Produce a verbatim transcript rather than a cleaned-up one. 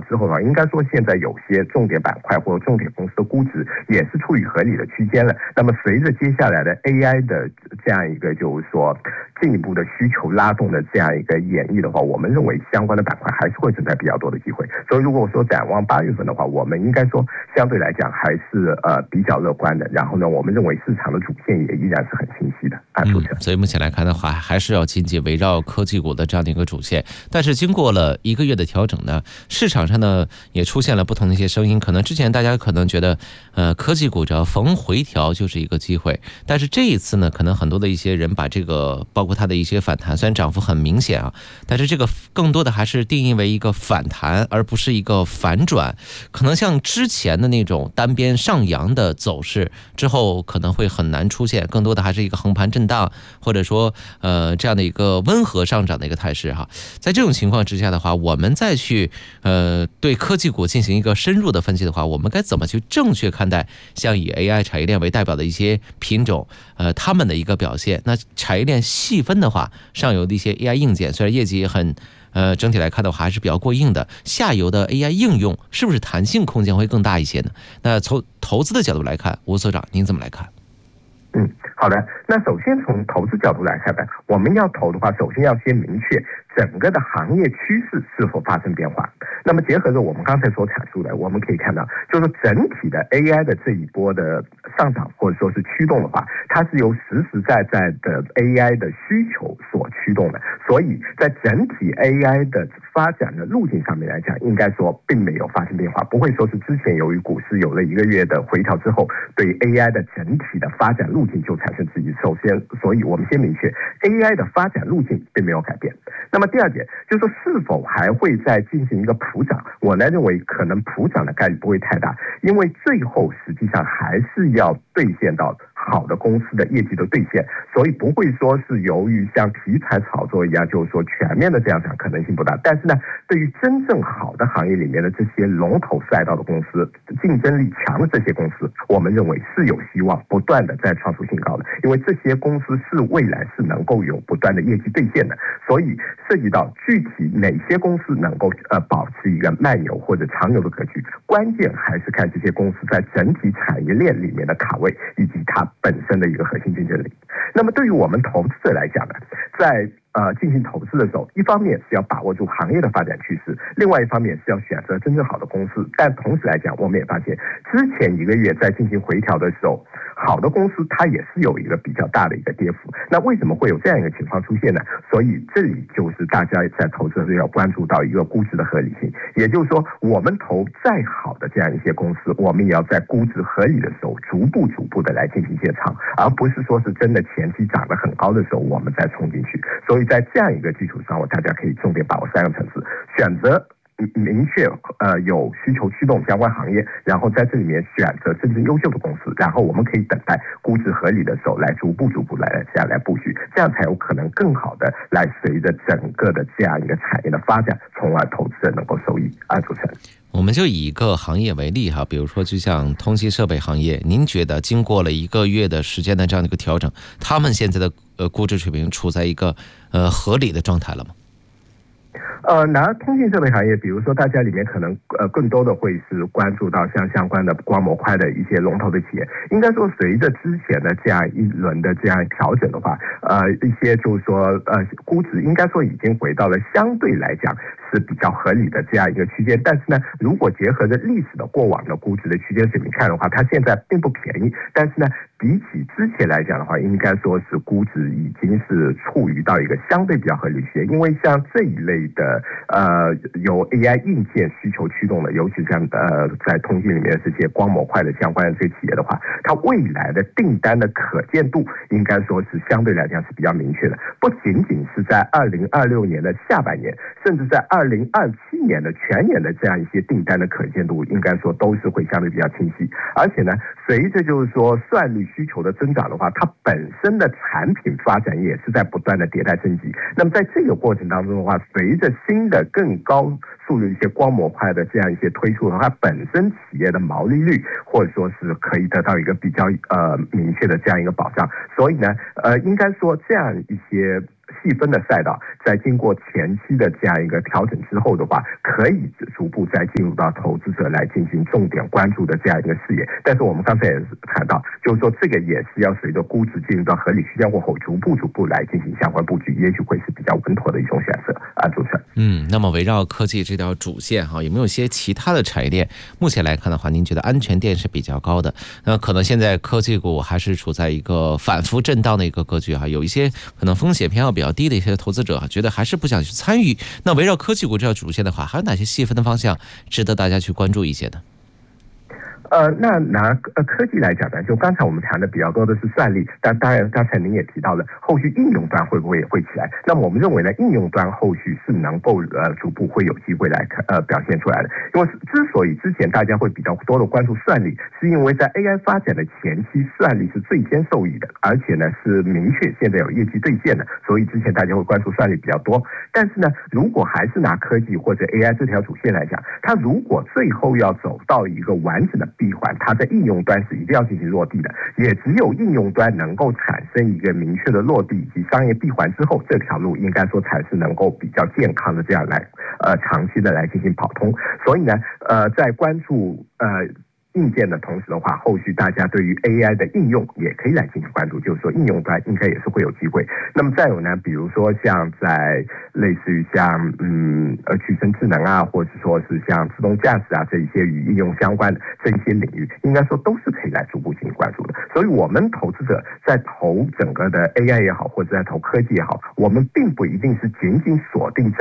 之后的话，应该说现在有些重点板块或者重点公司的估值也是处于合理的区间了。那么随着接下来的 A I 的这样一个就是说进一步的需求拉动的这样一个演绎的话，我们认为相关的板块还是会存在比较多的机会。所以如果说展望八月份的话，我们应该说相对来讲还是呃比较乐观的。然后呢，我们认为市场的主线也依然是很清晰的。啊，主持人。 嗯，所以目前来看的话，还是要紧紧围绕科技股的这样的一个主线。但是经过了一个月的调整呢，市场上呢也出现了不同的一些声音。可能之前大家可能觉得，呃，科技股只要逢回调就是一个机会，但是这一次呢，可能很多的一些人把这个，包括它的一些反弹，虽然涨幅很明显啊，但是这个更多的还是定义为一个反弹，而不是一个反转。可能像之前的那种单边上扬的走势之后，可能会很难出现，更多的还是一个横盘震荡，或者说呃这样的一个温和上涨的一个态势哈。在这种情况之下的话，我们再去呃对科技股进行一个深入的分析的话，我们该怎么去正确看待像以 A I 产业链为代表的一些品种，呃他们的一个表现？那产业链细分的话，上游的一些 A I 硬件虽然业绩很呃整体来看的话还是比较过硬的，下游的 A I 应用是不是弹性空间会更大一些呢？那从投资的角度来看，吴所长您怎么来看？ 嗯，好的。那首先从投资角度来看呢，我们要投的话，首先要先明确整个的行业趋势是否发生变化。那么结合着我们刚才所阐述的，我们可以看到，就是整体的 A I 的这一波的上涨或者说是驱动的话，它是由实实在在的 A I 的需求所驱动的。所以在整体 A I 的发展的路径上面来讲，应该说并没有发生变化，不会说是之前由于股市有了一个月的回调之后，对 A I 的整体的发展路径就产生质疑。首先，所以我们先明确 A I 的发展路径并没有改变。那么第二点就是说，是否还会再进行一个普涨？我呢认为可能普涨的概率不会太大，因为最后实际上还是要兑现到好的公司的业绩的兑现，所以不会说是由于像题材炒作一样，就是说全面的这样讲可能性不大。但是呢，对于真正好的行业里面的这些龙头赛道的公司，竞争力强的这些公司，我们认为是有希望不断的在创出新高的，因为这些公司是未来是能够有不断的业绩兑现的。所以涉及到具体哪些公司能够呃保持一个慢牛或者长牛的格局，关键还是看这些公司在整体产业链里面的卡位以及它本身的一个核心竞争力。那么对于我们投资者来讲呢，在呃进行投资的时候，一方面是要把握住行业的发展趋势，另外一方面是要选择真正好的公司。但同时来讲，我们也发现之前一个月在进行回调的时候，好的公司它也是有一个比较大的一个跌幅。那为什么会有这样一个情况出现呢？所以这里就是大家在投资的时候要关注到一个估值的合理性，也就是说，我们投再好的这样一些公司，我们也要在估值合理的时候，逐步逐步的来进行建仓，而不是说是真的前期涨得很高的时候，我们再冲进去。所以在这样一个基础上，我大家可以重点把握三个层次，选择明确呃有需求驱动相关行业，然后在这里面选择真正优秀的公司，然后我们可以等待估值合理的时候来逐步逐步来这样来布局，这样才有可能更好的来随着整个的这样一个产业的发展，从而投资人能够受益。啊，主持人。 我们就以一个行业为例哈，比如说就像通信设备行业，您觉得经过了一个月的时间的这样的一个调整，他们现在的呃估值水平处在一个呃合理的状态了吗？ 呃，拿通信设备行业，比如说大家里面可能呃更多的会是关注到像相关的光模块的一些龙头的企业。应该说，随着之前的这样一轮的这样调整的话，呃，一些就是说呃估值应该说已经回到了相对来讲是比较合理的这样一个区间。但是呢，如果结合着历史的过往的估值的区间水平看的话，它现在并不便宜。但是呢，比起之前来讲的话，应该说是估值已经是处于到一个相对比较合理区间。因为像这一类的呃由 A I 硬件需求驱动的，尤其像呃在通信里面这些光模块的相关的这些企业的话，它未来的订单的可见度应该说是相对来讲是比较明确的，不仅仅是在二零二六年的下半年，甚至在二零二七年的全年的这样一些订单的可见度，应该说都是会相对比较清晰。而且呢，随着就是说算力需求的增长的话，它本身的产品发展也是在不断的迭代升级。那么在这个过程当中的话，随着新的更高速的一些光模块的这样一些推出的话，它本身企业的毛利率或者说是可以得到一个比较呃明确的这样一个保障。所以呢，呃，应该说这样一些细分的赛道，在经过前期的这样一个调整之后的话，可以逐步再进入到投资者来进行重点关注的这样一个视野。但是我们刚才也是谈到，就是说这个也是要随着估值进入到合理区间过后，逐步逐步来进行相关布局，也许会是比较稳妥的一种选择啊，主持人。 嗯，那么围绕科技这条主线哈，有没有一些其他的产业链？目前来看的话，您觉得安全垫是比较高的？那可能现在科技股还是处在一个反复震荡的一个格局哈，有一些可能风险偏好比较低的一些投资者觉得还是不想去参与。那围绕科技股这条主线的话，还有哪些细分的方向值得大家去关注一些呢？ 呃，那拿呃科技来讲呢，就刚才我们谈的比较多的是算力，但当然刚才您也提到了，后续应用端会不会也会起来？那么我们认为呢，应用端后续是能够呃逐步会有机会来呃表现出来的。因为之所以之前大家会比较多的关注算力，是因为在 A I 发展的前期，算力是最先受益的，而且呢是明确现在有业绩兑现的，所以之前大家会关注算力比较多。但是呢，如果还是拿科技或者 A I 这条主线来讲，它如果最后要走到一个完整的闭环，它在应用端是一定要进行落地的，也只有应用端能够产生一个明确的落地以及商业闭环之后，这条路应该说才是能够比较健康的这样来呃长期的来进行跑通。所以呢，呃，在关注呃硬件的同时的话，后续大家对于 A I 的应用也可以来进行关注，就是说应用端应该也是会有机会。那么再有呢，比如说像在类似于像嗯呃具身智能啊，或者说是像自动驾驶啊这一些与应用相关的这一些领域，应该说都是可以来逐步进行关注的。所以我们投资者在投整个的 A I 也好，或者在投科技也好，我们并不一定是仅仅锁定在